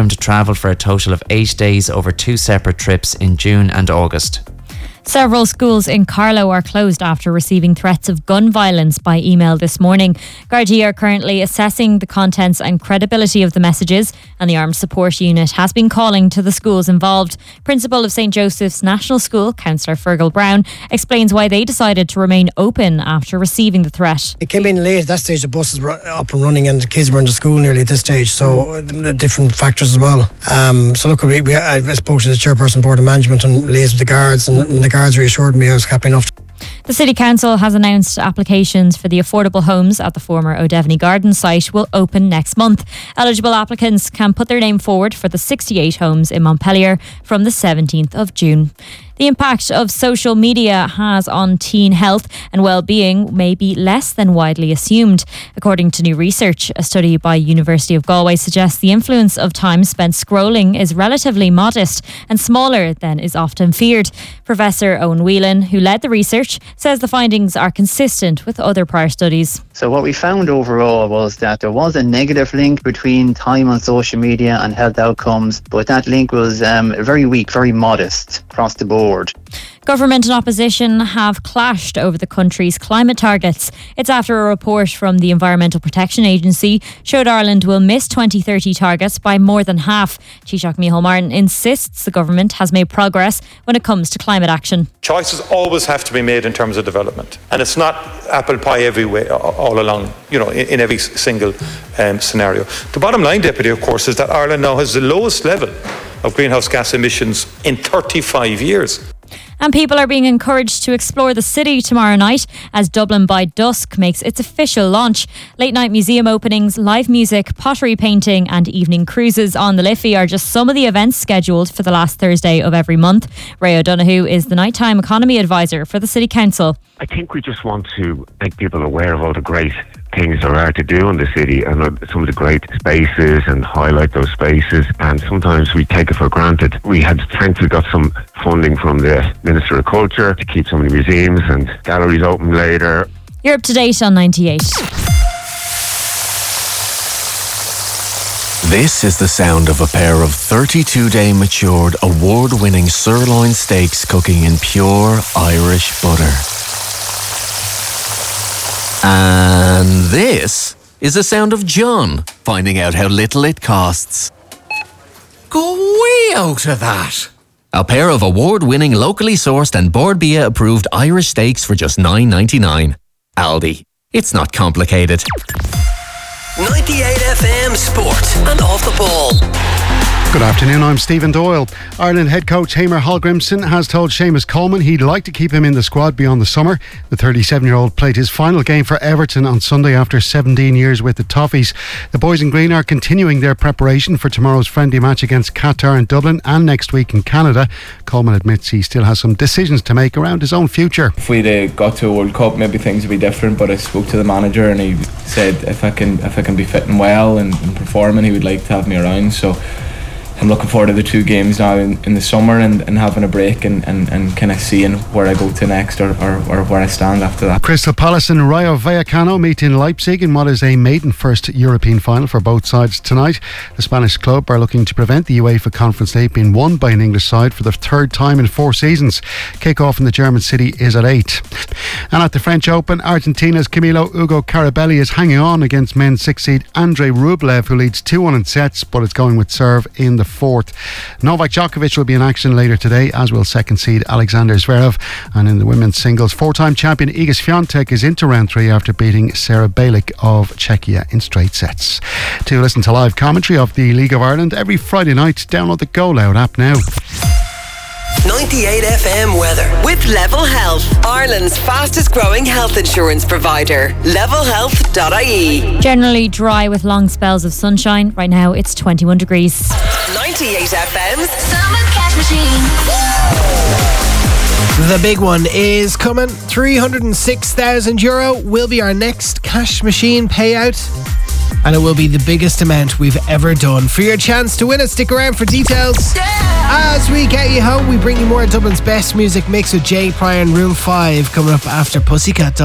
him to travel for a total of 8 days over 2 separate trips in June and August. Several schools in Carlow are closed after receiving threats of gun violence by email this morning. Gardaí are currently assessing the contents and credibility of the messages, and the Armed Support Unit has been calling to the schools involved. Principal of St Joseph's National School, Councillor Fergal Brown, explains why they decided to remain open after receiving the threat. It came in late at that stage, the buses were up and running and the kids were in the school nearly at this stage, so different factors as well. So look, I spoke to the chairperson board of management and liaised with the guards, and the guards reassured me I was happy enough. The City Council has announced applications for the affordable homes at the former O'Devany Garden site will open next month. Eligible applicants can put their name forward for the 68 homes in Montpellier from the 17th of June. The impact of social media has on teen health and well-being may be less than widely assumed. According to new research, a study by University of Galway suggests the influence of time spent scrolling is relatively modest and smaller than is often feared. Professor Owen Whelan, who led the research, says the findings are consistent with other prior studies. So what we found overall was that there was a negative link between time on social media and health outcomes, but that link was very weak, very modest across the board. Government and opposition have clashed over the country's climate targets. It's after a report from the Environmental Protection Agency showed Ireland will miss 2030 targets by more than half. Taoiseach Micheál Martin insists the government has made progress when it comes to climate action. Choices always have to be made in terms of development, and it's not apple pie every way, all along, in every single scenario. The bottom line, Deputy, of course, is that Ireland now has the lowest level of greenhouse gas emissions in 35 years. And people are being encouraged to explore the city tomorrow night as Dublin by Dusk makes its official launch. Late night museum openings, live music, pottery painting and evening cruises on the Liffey are just some of the events scheduled for the last Thursday of every month. Ray O'Donoghue is the nighttime economy advisor for the City Council. I think we just want to make people aware of all the great things there are to do in the city and some of the great spaces and highlight those spaces, and sometimes we take it for granted. We had thankfully got some funding from the Minister of Culture to keep some of the museums and galleries open later. You're up to date on 98. This is the sound of a pair of 32-day matured, award-winning sirloin steaks cooking in pure Irish butter. And this is the sound of John finding out how little it costs. Go way out of that. A pair of award-winning, locally sourced and Bord Bia approved Irish steaks for just $9.99. Aldi. It's not complicated. 98 FM Sport and Off the Ball. Good afternoon, I'm Stephen Doyle. Ireland head coach Heimir Hallgrimsson has told Seamus Coleman he'd like to keep him in the squad beyond the summer. The 37-year-old played his final game for Everton on Sunday after 17 years with the Toffees. The boys in green are continuing their preparation for tomorrow's friendly match against Qatar in Dublin and next week in Canada. Coleman admits he still has some decisions to make around his own future. If we'd got to a World Cup, maybe things would be different, but I spoke to the manager and he said if I can be fitting well and performing, he would like to have me around. So I'm looking forward to the 2 games now in the summer and having a break and kind of seeing where I go to next or where I stand after that. Crystal Palace and Rayo Vallecano meet in Leipzig in what is a maiden first European final for both sides tonight. The Spanish club are looking to prevent the UEFA Conference League being won by an English side for the 3rd time in 4 seasons. Kick-off in the German city is at 8. And at the French Open, Argentina's Camilo Ugo Carabelli is hanging on against men's 6th seed Andrei Rublev, who leads 2-1 in sets, but it's going with serve in the 4th. Novak Djokovic will be in action later today, as will 2nd seed Alexander Zverev. And in the women's singles, 4-time champion Iga Swiatek is into round 3 after beating Sarah Balic of Czechia in straight sets. To listen to live commentary of the League of Ireland every Friday night, download the Go Loud app now. 98 FM weather with Level Health, Ireland's fastest growing health insurance provider. levelhealth.ie. Generally dry with long spells of sunshine. Right now it's 21 degrees. 98 FM's Summer Cash Machine. The big one is coming. €306,000 will be our next cash machine payout, and it will be the biggest amount we've ever done. For your chance to win it, stick around for details. As we get you home, we bring you more of Dublin's best music mix with Jay Pryor and Room 5 coming up after Pussycat Dolls.